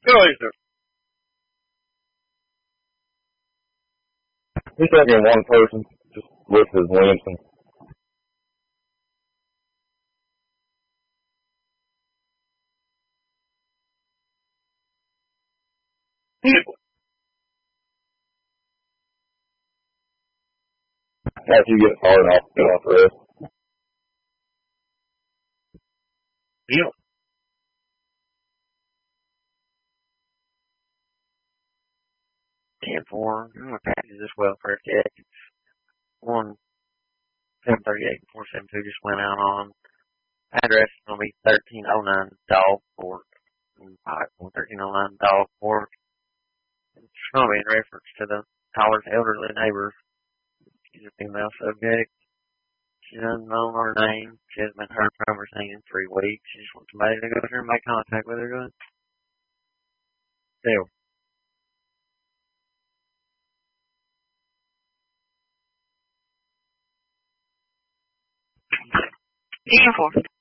Choices. He's thinking one person, just listed as Williamson. After you get hard off, get off the rest. Yep. Ten four. I'm gonna package this well first. Yeah. 738 and 472 just went out on. Address is gonna be 1309 Dog Fork. 1309 Dog Fork. It's gonna be in reference to the caller's elderly neighbor. She's a female subject. She's unknown her name. She hasn't been heard from her thing in 3 weeks. She just wants somebody to go through and make contact with her. Good. Deal. Beautiful.